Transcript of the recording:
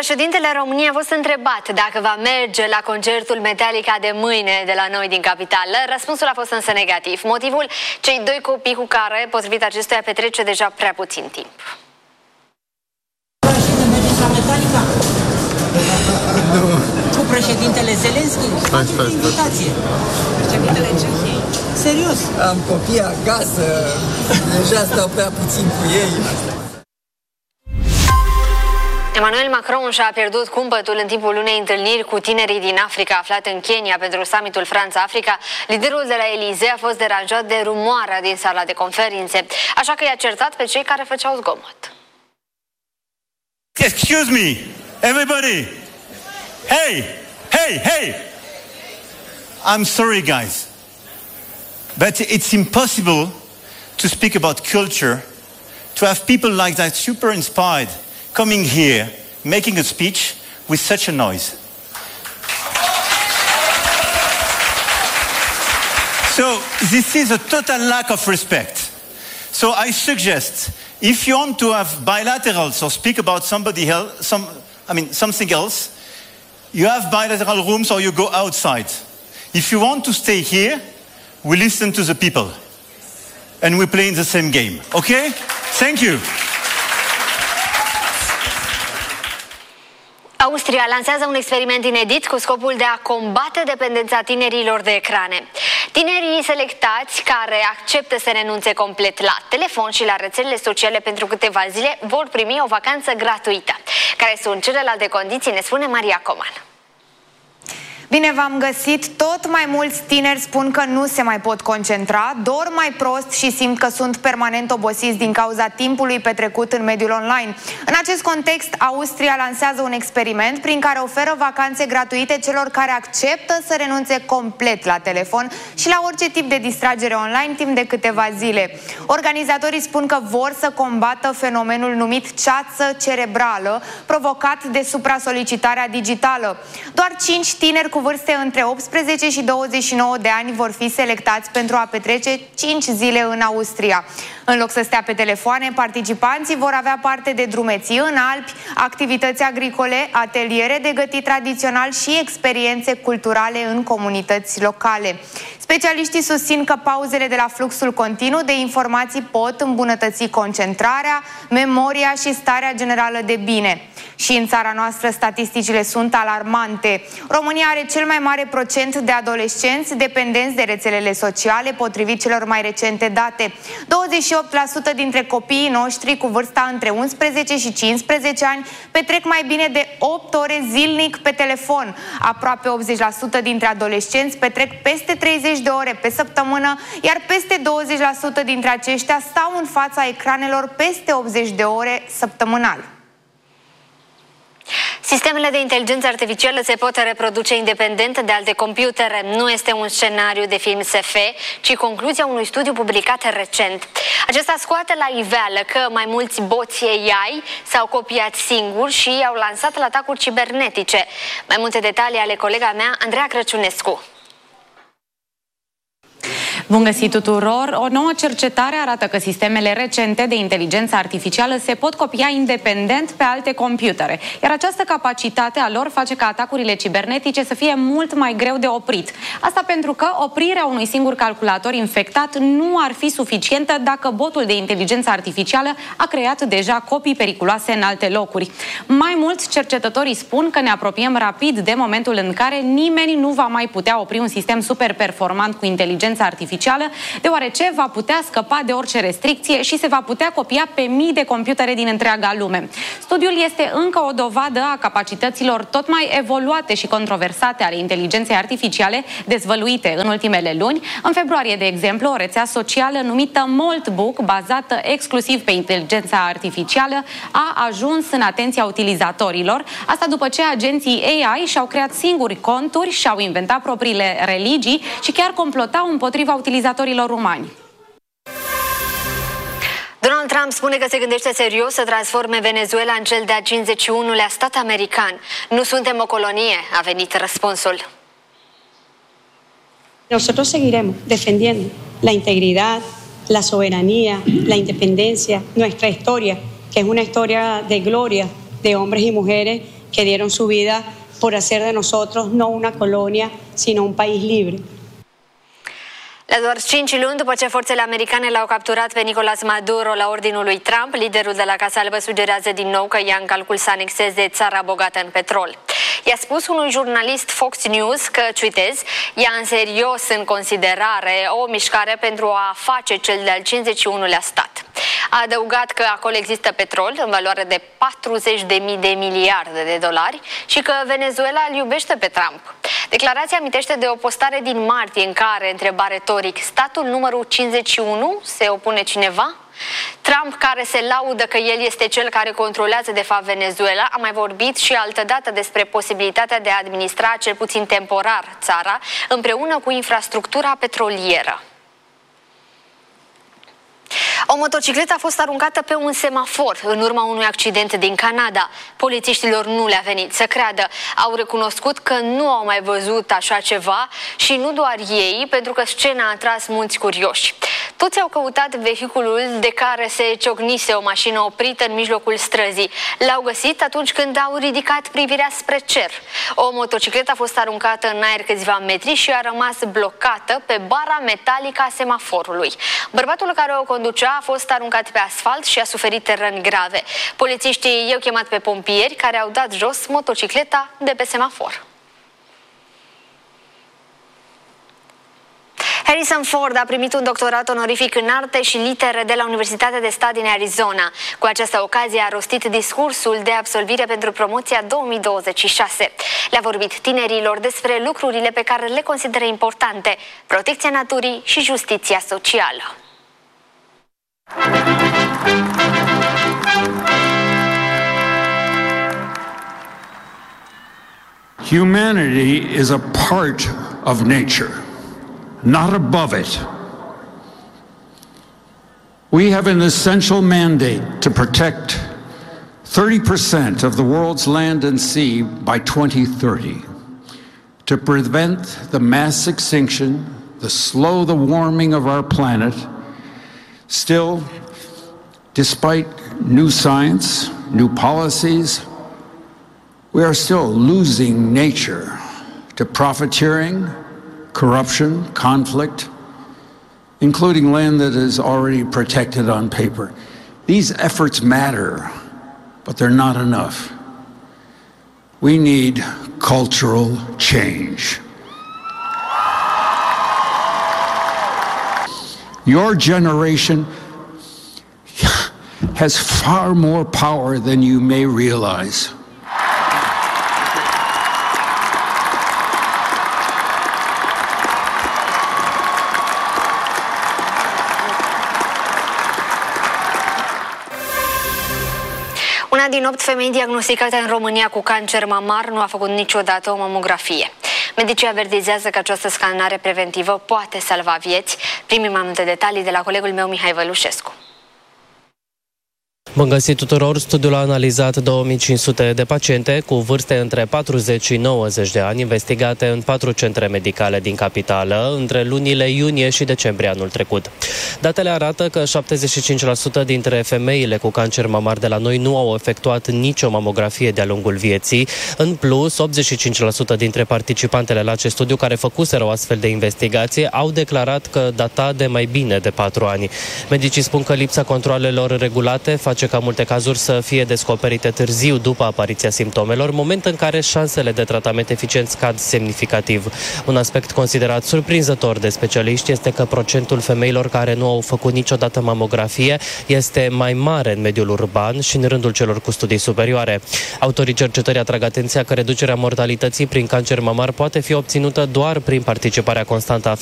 Președintele României a fost întrebat dacă va merge la concertul Metallica de mâine de la noi din capitală. Răspunsul a fost însă negativ. Motivul? Cei doi copii cu care, potrivit acestuia, petrece deja prea puțin timp. Cu președintele Zelenski? Invitație. Președintele Cehiei? Serios? Am copii acasă, deja stau prea puțin cu ei. Emmanuel Macron și-a pierdut cumpătul în timpul unei întâlniri cu tinerii din Africa aflat în Kenya pentru summitul Franța-Africa. Liderul de la Elysee a fost deranjat de rumoarea din sala de conferințe, așa că i-a certat pe cei care făceau zgomot. Excuse me, everybody! Hey! Hey! Hey! I'm sorry, guys, but it's impossible to speak about culture, to have people like that super inspired coming here, making a speech with such a noise. So this is a total lack of respect. So I suggest, if you want to have bilaterals or speak about somebody else, something else, you have bilateral rooms or you go outside. If you want to stay here, we listen to the people. And we play in the same game. Okay? Thank you. Austria lansează un experiment inedit cu scopul de a combate dependența tinerilor de ecrane. Tinerii selectați care acceptă să renunțe complet la telefon și la rețelele sociale pentru câteva zile vor primi o vacanță gratuită. Care sunt celelalte condiții, ne spune Maria Coman. Bine v-am găsit! Tot mai mulți tineri spun că nu se mai pot concentra, dorm mai prost și simt că sunt permanent obosiți din cauza timpului petrecut în mediul online. În acest context, Austria lansează un experiment prin care oferă vacanțe gratuite celor care acceptă să renunțe complet la telefon și la orice tip de distragere online timp de câteva zile. Organizatorii spun că vor să combată fenomenul numit ceață cerebrală, provocat de supra-solicitarea digitală. Doar 5 tineri cu vârste între 18 și 29 de ani vor fi selectați pentru a petrece 5 zile în Austria. În loc să stea pe telefoane, participanții vor avea parte de drumeții în Alpi, activități agricole, ateliere de gătit tradițional și experiențe culturale în comunități locale. Specialiștii susțin că pauzele de la fluxul continuu de informații pot îmbunătăți concentrarea, memoria și starea generală de bine. Și în țara noastră statisticile sunt alarmante. România are cel mai mare procent de adolescenți dependenți de rețelele sociale, potrivit celor mai recente date. 28% dintre copiii noștri cu vârsta între 11 și 15 ani petrec mai bine de 8 ore zilnic pe telefon. Aproape 80% dintre adolescenți petrec peste 30 de ore pe săptămână, iar peste 20% dintre aceștia stau în fața ecranelor peste 80 de ore săptămânal. Sistemele de inteligență artificială se pot reproduce independent de alte computere. Nu este un scenariu de film SF, ci concluzia unui studiu publicat recent. Acesta scoate la iveală că mai mulți boți AI s-au copiat singuri și au lansat la atacuri cibernetice. Mai multe detalii ale colega mea, Andreea Crăciunescu. Bun găsit tuturor! O nouă cercetare arată că sistemele recente de inteligență artificială se pot copia independent pe alte computere, iar această capacitate a lor face ca atacurile cibernetice să fie mult mai greu de oprit. Asta pentru că oprirea unui singur calculator infectat nu ar fi suficientă dacă botul de inteligență artificială a creat deja copii periculoase în alte locuri. Mai mult, cercetătorii spun că ne apropiem rapid de momentul în care nimeni nu va mai putea opri un sistem super performant cu inteligență artificială, deoarece va putea scăpa de orice restricție și se va putea copia pe mii de computere din întreaga lume. Studiul este încă o dovadă a capacităților tot mai evoluate și controversate ale inteligenței artificiale dezvăluite în ultimele luni. În februarie, de exemplu, o rețea socială numită Moltbook, bazată exclusiv pe inteligența artificială, a ajuns în atenția utilizatorilor. Asta după ce agenții AI și-au creat singuri conturi, și-au inventat propriile religii și chiar complotau împotriva utilizatorilor umani. Donald Trump spune că se gândește serios să transforme Venezuela în cel de-a 51-lea stat american. Nu suntem o colonie, a venit răspunsul. Nosotros seguiremos defendiendo la integridad, la soberanía, la independencia, nuestra historia, que es una historia de gloria de hombres y mujeres que dieron su vida por hacer de nosotros no una colonia, sino un país libre. La doar 5 luni după ce forțele americane l-au capturat pe Nicolás Maduro la ordinul lui Trump, liderul de la Casa Albă sugerează din nou că ia în calcul să anexeze țara bogată în petrol. I-a spus unui jurnalist Fox News că, citez, ia în serios în considerare o mișcare pentru a face cel de-al 51-lea stat. A adăugat că acolo există petrol în valoare de 40.000 de miliarde de dolari și că Venezuela îl iubește pe Trump. Declarația amintește de o postare din martie în care întreba retoric: statul numărul 51, se opune cineva? Trump, care se laudă că el este cel care controlează de fapt Venezuela, a mai vorbit și altădată despre posibilitatea de a administra cel puțin temporar țara împreună cu infrastructura petrolieră. O motocicletă a fost aruncată pe un semafor în urma unui accident din Canada. Polițiștilor nu le-a venit să creadă. Au recunoscut că nu au mai văzut așa ceva și nu doar ei, pentru că scena a atras mulți curioși. Toți au căutat vehiculul de care se ciocnise o mașină oprită în mijlocul străzii. L-au găsit atunci când au ridicat privirea spre cer. O motocicletă a fost aruncată în aer câțiva metri și a rămas blocată pe bara metalică a semaforului. Bărbatul care o conducea a fost aruncat pe asfalt și a suferit răni grave. Polițiștii i-au chemat pe pompieri, care au dat jos motocicleta de pe semafor. Harrison Ford a primit un doctorat onorific în arte și litere de la Universitatea de Stat din Arizona. Cu această ocazie a rostit discursul de absolvire pentru promoția 2026. Le-a vorbit tinerilor despre lucrurile pe care le consideră importante: protecția naturii și justiția socială. Humanity is a part of nature, not above it. We have an essential mandate to protect 30% of the world's land and sea by 2030, to prevent the mass extinction, slow the warming of our planet. Still, despite new science, new policies, we are still losing nature to profiteering, corruption, conflict, including land that is already protected on paper. These efforts matter, but they're not enough. We need cultural change. Your generation has far more power than you may realize. Una din 8 femei diagnosticate în România cu cancer mamar nu a făcut niciodată o mamografie. Medicii avertizează că această scanare preventivă poate salva vieți. Primim mai multe detalii de la colegul meu Mihai Vălușescu. Bun găsit tuturor! Studiul a analizat 2500 de paciente cu vârste între 40 și 90 de ani, investigate în 4 centre medicale din capitală între lunile iunie și decembrie anul trecut. Datele arată că 75% dintre femeile cu cancer mamar de la noi nu au efectuat nicio mamografie de-a lungul vieții. În plus, 85% dintre participantele la acest studiu care făcuseră o astfel de investigație au declarat că data de mai bine de 4 ani. Medicii spun că lipsa controalelor regulate face ca multe cazuri să fie descoperite târziu după apariția simptomelor, moment în care șansele de tratament eficient scad semnificativ. Un aspect considerat surprinzător de specialiști este că procentul femeilor care nu au făcut niciodată mamografie este mai mare în mediul urban și în rândul celor cu studii superioare. Autorii cercetării atrag atenția că reducerea mortalității prin cancer mamar poate fi obținută doar prin participarea constantă a